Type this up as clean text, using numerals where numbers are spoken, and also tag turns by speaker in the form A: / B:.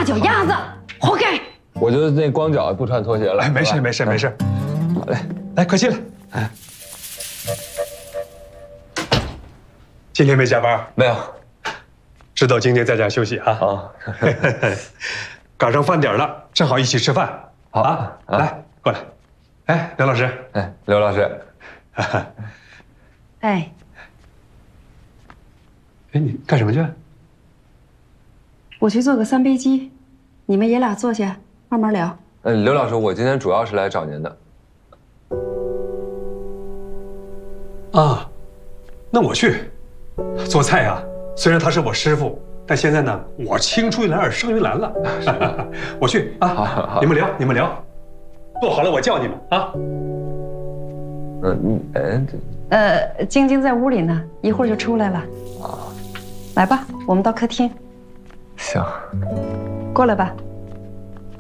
A: 脚丫子，活该！
B: 我就那光脚不穿拖鞋了。
C: 哎，没事没事没事。
B: 好嘞，
C: 来，快进来。哎，今天没加班？
B: 没有。
C: 知道今天在家休息啊？
B: 啊，
C: 赶上饭点了，正好一起吃饭。
B: 好
C: 啊，来过来。哎，刘老师。
B: 哎，刘老师。
A: 哎，
C: 哎，你干什么去？
A: 我去做个3杯鸡，你们爷俩坐下慢慢聊。
B: 刘老师，我今天主要是来找您的。
C: 啊，那我去做菜啊。虽然他是我师傅，但现在呢，我青出于蓝而胜于蓝了。我去啊，好，你们聊，你们聊，做好了我叫你们啊。
A: 晶晶在屋里呢，一会儿就出来了。啊，来吧，我们到客厅。
B: 行，
A: 过来吧。